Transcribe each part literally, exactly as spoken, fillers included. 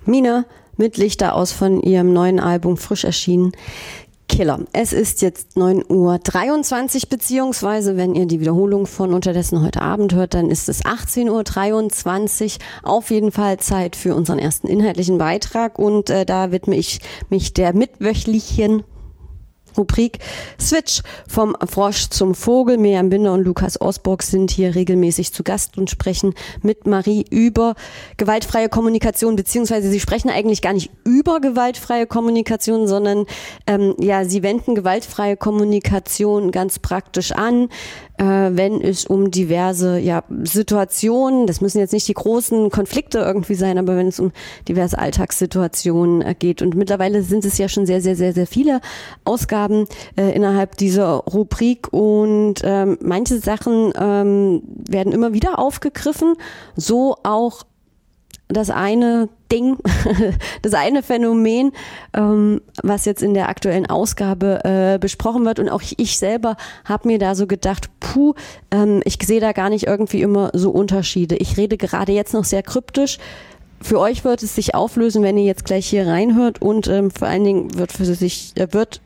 Mina mit Lichter aus von ihrem neuen Album, frisch erschienen, Killer. Es ist jetzt neun Uhr dreiundzwanzig, beziehungsweise wenn ihr die Wiederholung von unterdessen heute Abend hört, dann ist es achtzehn Uhr dreiundzwanzig. Auf jeden Fall Zeit für unseren ersten inhaltlichen Beitrag und äh, da widme ich mich der mitwöchlichen Rubrik Switch vom Frosch zum Vogel. Miriam Binder und Lukas Osborg sind hier regelmäßig zu Gast und sprechen mit Marie über gewaltfreie Kommunikation, beziehungsweise sie sprechen eigentlich gar nicht über gewaltfreie Kommunikation, sondern ähm, ja, sie wenden gewaltfreie Kommunikation ganz praktisch an, äh, wenn es um diverse ja, Situationen, das müssen jetzt nicht die großen Konflikte irgendwie sein, aber wenn es um diverse Alltagssituationen äh, geht. Und mittlerweile sind es ja schon sehr, sehr, sehr, sehr viele Ausgaben Äh, innerhalb dieser Rubrik und ähm, manche Sachen ähm, werden immer wieder aufgegriffen, so auch das eine Ding, das eine Phänomen, ähm, was jetzt in der aktuellen Ausgabe äh, besprochen wird und auch ich selber habe mir da so gedacht, puh, ähm, ich sehe da gar nicht irgendwie immer so Unterschiede. Ich rede gerade jetzt noch sehr kryptisch. Für euch wird es sich auflösen, wenn ihr jetzt gleich hier reinhört und ähm, vor allen Dingen wird für sich, äh, wird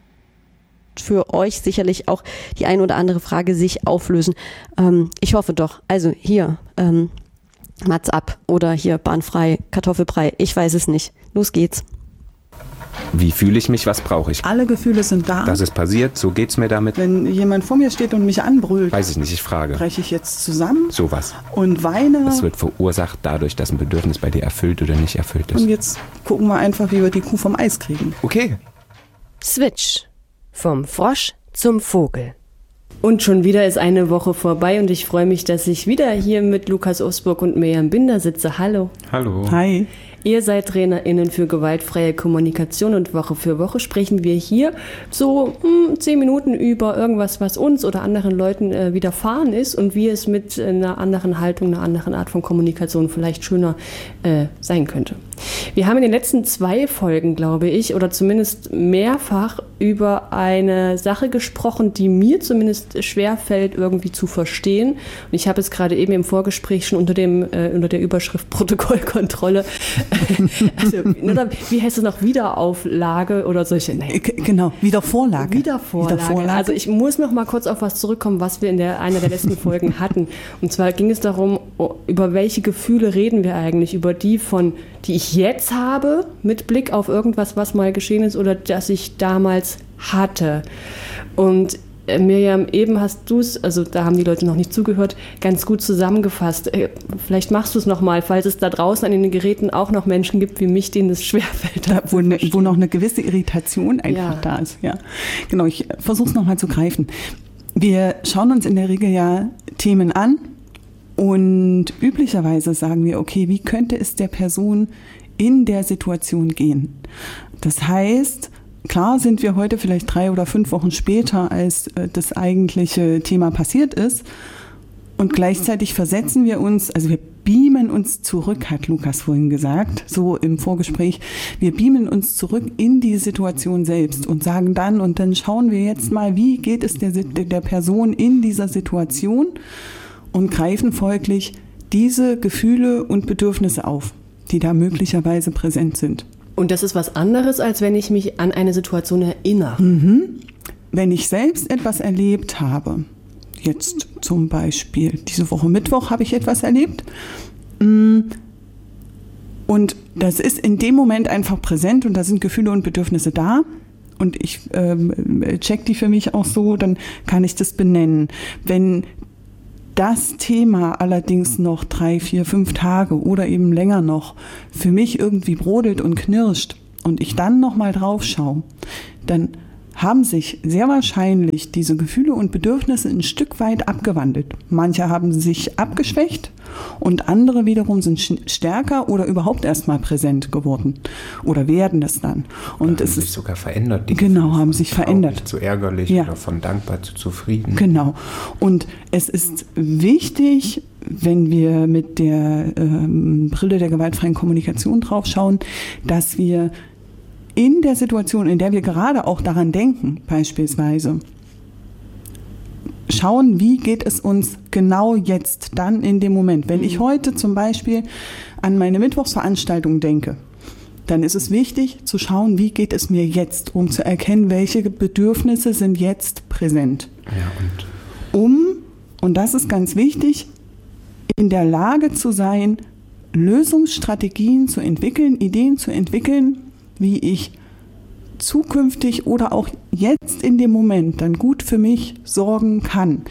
für euch sicherlich auch die ein oder andere Frage sich auflösen. Ähm, ich hoffe doch. Also hier, ähm, Mats ab oder hier bahnfrei, Kartoffelbrei. Ich weiß es nicht. Los geht's. Wie fühle ich mich? Was brauche ich? Alle Gefühle sind da. Das ist passiert, so geht's mir damit. Wenn jemand vor mir steht und mich anbrüllt, weiß ich nicht, ich frage. breche ich jetzt zusammen? Sowas. Und weine? Das wird verursacht dadurch, dass ein Bedürfnis bei dir erfüllt oder nicht erfüllt ist. Und jetzt gucken wir einfach, wie wir die Kuh vom Eis kriegen. Okay. Switch. Vom Frosch zum Vogel. Und schon wieder ist eine Woche vorbei und ich freue mich, dass ich wieder hier mit Lukas Osborg und Miriam Binder sitze. Hallo. Hallo. Hi. Ihr seid TrainerInnen für gewaltfreie Kommunikation und Woche für Woche sprechen wir hier so hm, zehn Minuten über irgendwas, was uns oder anderen Leuten äh, widerfahren ist und wie es mit einer anderen Haltung, einer anderen Art von Kommunikation vielleicht schöner äh, sein könnte. Wir haben in den letzten zwei Folgen, glaube ich, oder zumindest mehrfach über eine Sache gesprochen, die mir zumindest schwerfällt, irgendwie zu verstehen. Und ich habe es gerade eben im Vorgespräch schon unter, dem, äh, unter der Überschrift Protokollkontrolle also, wie heißt es noch, Wiederauflage oder solche? Nein. Genau, Wiedervorlage. Wiedervorlage. Wiedervorlage. Also ich muss noch mal kurz auf was zurückkommen, was wir in der, einer der letzten Folgen hatten. Und zwar ging es darum, über welche Gefühle reden wir eigentlich? Über die von, die ich jetzt habe, mit Blick auf irgendwas, was mal geschehen ist oder das ich damals hatte. Und Miriam, eben hast du es, also da haben die Leute noch nicht zugehört, ganz gut zusammengefasst. Vielleicht machst du es nochmal, falls es da draußen an den Geräten auch noch Menschen gibt wie mich, denen es schwerfällt. Da, wo, ne, wo noch eine gewisse Irritation einfach ja. da ist. Ja. Genau, ich versuche es nochmal zu greifen. Wir schauen uns in der Regel ja Themen an und üblicherweise sagen wir, okay, wie könnte es der Person in der Situation gehen? Das heißt, klar sind wir heute vielleicht drei oder fünf Wochen später, als äh, das eigentliche Thema passiert ist. Und gleichzeitig versetzen wir uns, also wir beamen uns zurück, hat Lukas vorhin gesagt, so im Vorgespräch. Wir beamen uns zurück in die Situation selbst und sagen dann, und dann schauen wir jetzt mal, wie geht es der, der Person in dieser Situation und greifen folglich diese Gefühle und Bedürfnisse auf, die da möglicherweise präsent sind. Und das ist was anderes, als wenn ich mich an eine Situation erinnere. Mhm. Wenn ich selbst etwas erlebt habe, jetzt zum Beispiel diese Woche Mittwoch habe ich etwas erlebt und das ist in dem Moment einfach präsent und da sind Gefühle und Bedürfnisse da und ich ähm, check die für mich auch so, dann kann ich das benennen. Wenn das Thema allerdings noch drei, vier, fünf Tage oder eben länger noch für mich irgendwie brodelt und knirscht und ich dann nochmal drauf schaue, dann haben sich sehr wahrscheinlich diese Gefühle und Bedürfnisse ein Stück weit abgewandelt. Manche haben sich abgeschwächt und andere wiederum sind stärker oder überhaupt erstmal präsent geworden oder werden das dann. Und oder es haben sich ist sogar verändert. Die genau, Gefühle haben sich verändert. Zu ärgerlich ja. oder von dankbar zu zufrieden. Genau. Und es ist wichtig, wenn wir mit der ähm, Brille der gewaltfreien Kommunikation drauf schauen, dass wir in der Situation, in der wir gerade auch daran denken, beispielsweise, schauen, wie geht es uns genau jetzt, dann in dem Moment. Wenn ich heute zum Beispiel an meine Mittwochsveranstaltung denke, dann ist es wichtig zu schauen, wie geht es mir jetzt, um zu erkennen, welche Bedürfnisse sind jetzt präsent. Ja, und? Um, und das ist ganz wichtig, in der Lage zu sein, Lösungsstrategien zu entwickeln, Ideen zu entwickeln, wie ich zukünftig oder auch jetzt in dem Moment dann gut für mich sorgen kann.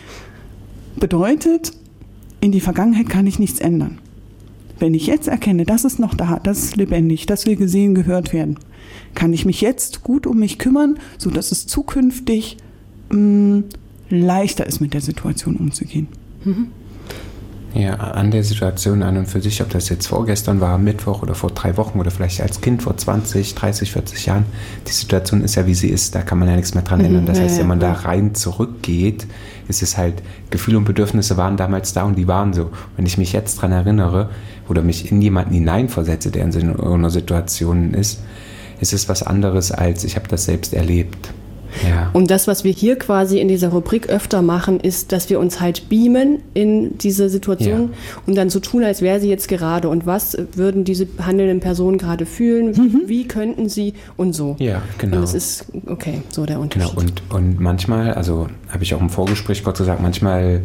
Bedeutet, in die Vergangenheit kann ich nichts ändern. Wenn ich jetzt erkenne, das ist noch da, das ist lebendig, das will gesehen, gehört werden, kann ich mich jetzt gut um mich kümmern, sodass es zukünftig mh, leichter ist, mit der Situation umzugehen. Mhm. Ja, an der Situation an und für sich, ob das jetzt vorgestern war, Mittwoch oder vor drei Wochen oder vielleicht als Kind vor zwanzig, dreißig, vierzig Jahren, die Situation ist ja, wie sie ist, da kann man ja nichts mehr dran mhm, ändern. Das ja, heißt, wenn man ja. da rein zurückgeht, ist es halt, Gefühle und Bedürfnisse waren damals da und die waren so. Wenn ich mich jetzt dran erinnere oder mich in jemanden hineinversetze, der in so einer Situation ist, ist es was anderes als, ich habe das selbst erlebt. Ja. Und das, was wir hier quasi in dieser Rubrik öfter machen, ist, dass wir uns halt beamen in diese Situation ja. und dann so tun, als wäre sie jetzt gerade. Und was würden diese handelnden Personen gerade fühlen? Mhm. Wie könnten sie und so. Ja, genau. Und es ist, okay, so der Unterschied. Genau. Und, und manchmal, also habe ich auch im Vorgespräch kurz gesagt, manchmal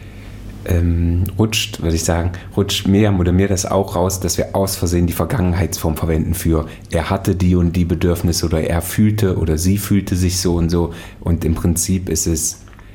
ähm, rutscht, würde ich sagen, rutscht mir oder mir das auch raus, dass wir aus Versehen die Vergangenheitsform verwenden für er hatte die und die Bedürfnisse oder er fühlte oder sie fühlte sich so und so. Und im Prinzip ist es,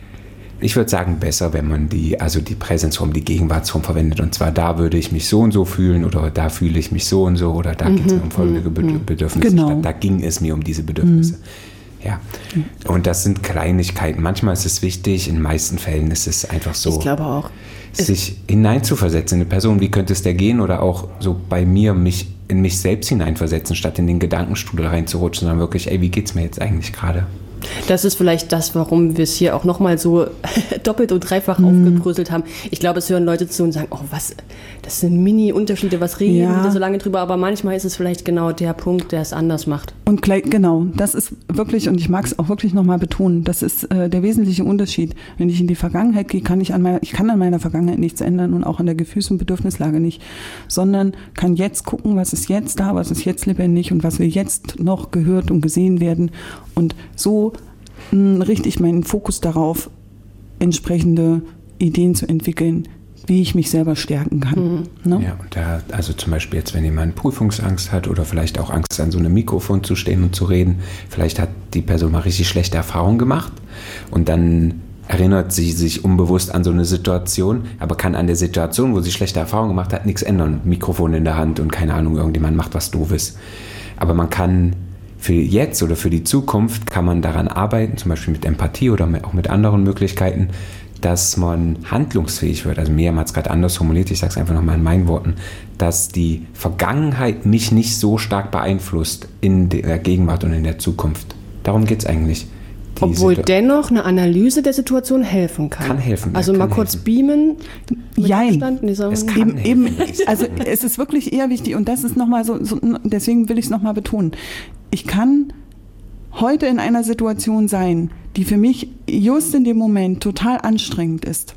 ich würde sagen, besser, wenn man die, also die Präsenzform, die Gegenwartsform verwendet. Und zwar da würde ich mich so und so fühlen oder da fühle ich mich so und so oder da mhm. geht es mir um folgende mhm. Bedürfnisse. Genau. Statt da ging es mir um diese Bedürfnisse. Mhm. Ja, und das sind Kleinigkeiten. Manchmal ist es wichtig, in den meisten Fällen ist es einfach so, ich glaube auch, sich hineinzuversetzen in eine Person. Wie könnte es der gehen? Oder auch so bei mir, mich in mich selbst hineinversetzen, statt in den Gedankenstrudel reinzurutschen, sondern wirklich, ey, wie geht's mir jetzt eigentlich gerade? Das ist vielleicht das, warum wir es hier auch nochmal so doppelt und dreifach mhm. aufgebröselt haben. Ich glaube, es hören Leute zu und sagen, oh, was, das sind Mini-Unterschiede, was reden ja. wir so lange drüber, aber manchmal ist es vielleicht genau der Punkt, der es anders macht. Und gleich, genau, das ist wirklich, und ich mag es auch wirklich nochmal betonen, das ist äh, der wesentliche Unterschied. Wenn ich in die Vergangenheit gehe, kann ich an meiner, ich kann an meiner Vergangenheit nichts ändern und auch an der Gefühls- und Bedürfnislage nicht, sondern kann jetzt gucken, was ist jetzt da, was ist jetzt lebendig und was will jetzt noch gehört und gesehen werden. Und so mh, richte ich meinen Fokus darauf, entsprechende Ideen zu entwickeln, wie ich mich selber stärken kann. Mhm. Ne? Ja, und da, also zum Beispiel jetzt, wenn jemand Prüfungsangst hat oder vielleicht auch Angst, an so einem Mikrofon zu stehen und zu reden, vielleicht hat die Person mal richtig schlechte Erfahrungen gemacht und dann erinnert sie sich unbewusst an so eine Situation, aber kann an der Situation, wo sie schlechte Erfahrungen gemacht hat, nichts ändern. Mikrofon in der Hand und keine Ahnung, irgendjemand macht was Doofes. Aber man kann für jetzt oder für die Zukunft kann man daran arbeiten, zum Beispiel mit Empathie oder auch mit anderen Möglichkeiten, dass man handlungsfähig wird. Also Miriam hat es gerade anders formuliert, ich sage es einfach nochmal in meinen Worten, dass die Vergangenheit mich nicht so stark beeinflusst in der Gegenwart und in der Zukunft. Darum geht es eigentlich. Die Obwohl Situ- dennoch eine Analyse der Situation helfen kann. Kann helfen. Also ja, mal kann kurz helfen. beamen. Jein. Es kann eben, eben, also es ist wirklich eher wichtig und das ist nochmal so, so, deswegen will ich es nochmal betonen. Ich kann heute in einer Situation sein, die für mich just in dem Moment total anstrengend ist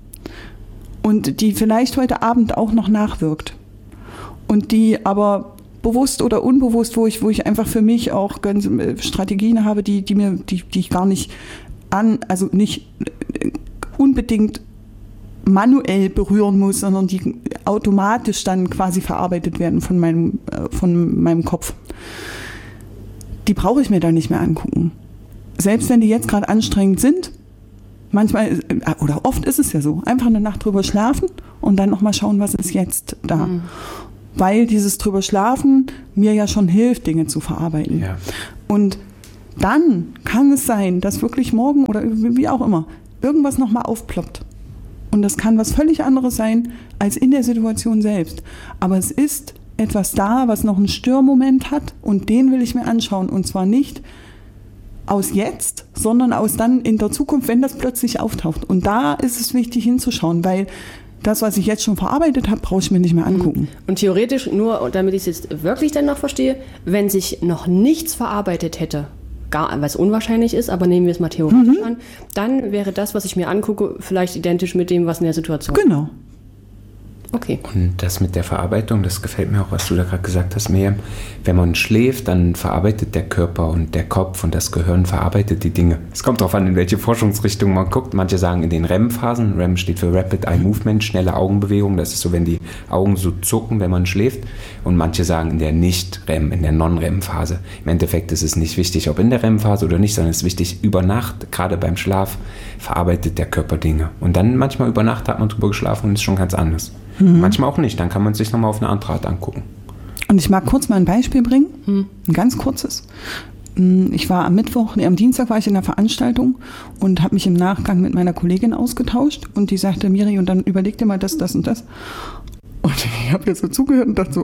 und die vielleicht heute Abend auch noch nachwirkt und die aber bewusst oder unbewusst, wo ich, wo ich einfach für mich auch ganz Strategien habe, die, die mir, die, die ich gar nicht an, also nicht unbedingt manuell berühren muss, sondern die automatisch dann quasi verarbeitet werden von meinem, von meinem Kopf. Die brauche ich mir dann nicht mehr angucken. Selbst wenn die jetzt gerade anstrengend sind, manchmal oder oft ist es ja so, einfach eine Nacht drüber schlafen und dann nochmal schauen, was ist jetzt da. Mhm. Weil dieses drüber schlafen mir ja schon hilft, Dinge zu verarbeiten. Ja. Und dann kann es sein, dass wirklich morgen oder wie auch immer irgendwas nochmal aufploppt. Und das kann was völlig anderes sein als in der Situation selbst. Aber es ist etwas da, was noch einen Störmoment hat und den will ich mir anschauen. Und zwar nicht aus jetzt, sondern aus dann in der Zukunft, wenn das plötzlich auftaucht. Und da ist es wichtig hinzuschauen, weil das, was ich jetzt schon verarbeitet habe, brauche ich mir nicht mehr angucken. Und theoretisch, nur damit ich es jetzt wirklich dann noch verstehe, wenn sich noch nichts verarbeitet hätte, gar, was unwahrscheinlich ist, aber nehmen wir es mal theoretisch mhm. an, dann wäre das, was ich mir angucke, vielleicht identisch mit dem, was in der Situation ist. Genau. Okay. Und das mit der Verarbeitung, das gefällt mir auch, was du da gerade gesagt hast, Miriam. Wenn man schläft, dann verarbeitet der Körper und der Kopf und das Gehirn verarbeitet die Dinge. Es kommt darauf an, in welche Forschungsrichtung man guckt. Manche sagen in den R E M-Phasen. R E M steht für Rapid Eye Movement, schnelle Augenbewegung. Das ist so, wenn die Augen so zucken, wenn man schläft. Und manche sagen in der Nicht-R E M, in der Non-R E M-Phase. Im Endeffekt ist es nicht wichtig, ob in der R E M-Phase oder nicht, sondern es ist wichtig, über Nacht, gerade beim Schlaf, verarbeitet der Körper Dinge. Und dann manchmal über Nacht hat man drüber geschlafen und ist schon ganz anders. Mhm. Manchmal auch nicht, dann kann man es sich nochmal auf eine andere Art angucken. Und ich mag kurz mal ein Beispiel bringen, mhm. ein ganz kurzes. Ich war am Mittwoch, nee, am Dienstag war ich in einer Veranstaltung und habe mich im Nachgang mit meiner Kollegin ausgetauscht und die sagte, Miri, und dann überleg dir mal das, das und das. Und ich habe jetzt so zugehört und dachte so,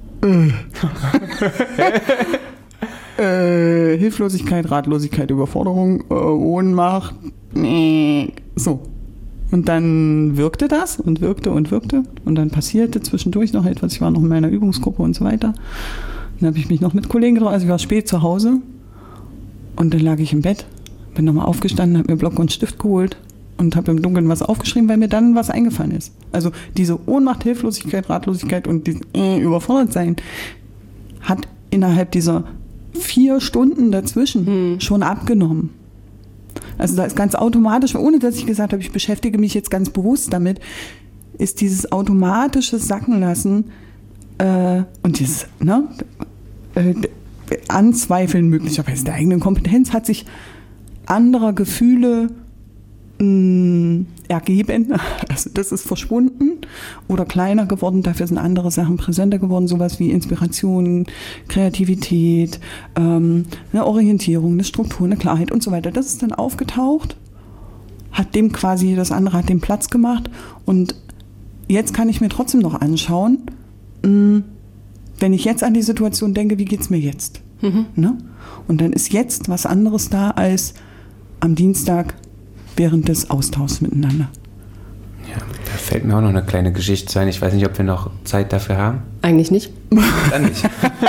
äh. äh, Hilflosigkeit, Ratlosigkeit, Überforderung, äh, Ohnmacht, nee, so. Und dann wirkte das und wirkte und wirkte und dann passierte zwischendurch noch etwas. Ich war noch in meiner Übungsgruppe und so weiter. Dann habe ich mich noch mit Kollegen getroffen, also ich war spät zu Hause und dann lag ich im Bett, bin nochmal aufgestanden, habe mir Block und Stift geholt und habe im Dunkeln was aufgeschrieben, weil mir dann was eingefallen ist. Also diese Ohnmacht, Hilflosigkeit, Ratlosigkeit und dieses äh, Überfordertsein hat innerhalb dieser vier Stunden dazwischen hm. schon abgenommen. Also da ist ganz automatisch, ohne dass ich gesagt habe, ich beschäftige mich jetzt ganz bewusst damit, ist dieses automatische Sackenlassen äh, und dieses ne, äh, Anzweifeln möglicherweise der eigenen Kompetenz hat sich anderer Gefühle mh, ergeben. Also das ist verschwunden oder kleiner geworden, dafür sind andere Sachen präsenter geworden, sowas wie Inspiration, Kreativität, ähm, eine Orientierung, eine Struktur, eine Klarheit und so weiter. Das ist dann aufgetaucht, hat dem quasi, das andere hat dem Platz gemacht und jetzt kann ich mir trotzdem noch anschauen, mh, wenn ich jetzt an die Situation denke, wie geht's mir jetzt? Mhm. Ne? Und dann ist jetzt was anderes da als am Dienstag während des Austauschs miteinander. Ja, da fällt mir auch noch eine kleine Geschichte ein. Ich weiß nicht, ob wir noch Zeit dafür haben. Eigentlich nicht. Dann nicht.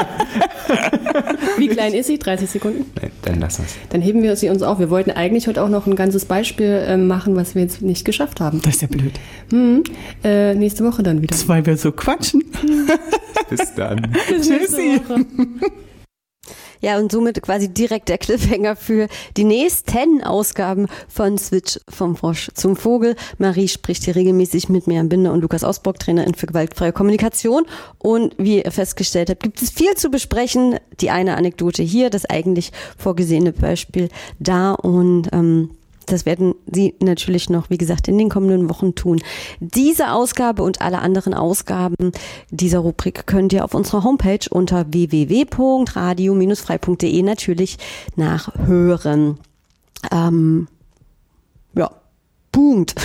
Wie klein ist sie? dreißig Sekunden? Nein, dann lassen wir es. Dann heben wir sie uns auf. Wir wollten eigentlich heute auch noch ein ganzes Beispiel äh, machen, was wir jetzt nicht geschafft haben. Das ist ja blöd. Hm. Äh, nächste Woche dann wieder. Das, weil wir so quatschen. Bis dann. Bis Tschüssi. Ja, und somit quasi direkt der Cliffhanger für die nächsten Ausgaben von Switch vom Frosch zum Vogel. Marie spricht hier regelmäßig mit Miriam Binder und Lukas Ausbrock, Trainerin für gewaltfreie Kommunikation. Und wie ihr festgestellt habt, gibt es viel zu besprechen. Die eine Anekdote hier, das eigentlich vorgesehene Beispiel da und ähm, das werden Sie natürlich noch, wie gesagt, in den kommenden Wochen tun. Diese Ausgabe und alle anderen Ausgaben dieser Rubrik könnt ihr auf unserer Homepage unter w w w punkt radio Bindestrich frei punkt de natürlich nachhören. Ähm, ja, Punkt.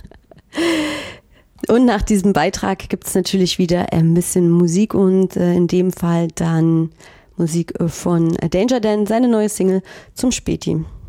Und nach diesem Beitrag gibt es natürlich wieder ein bisschen Musik und äh, in dem Fall dann Musik von Danger Dan, seine neue Single zum Späti.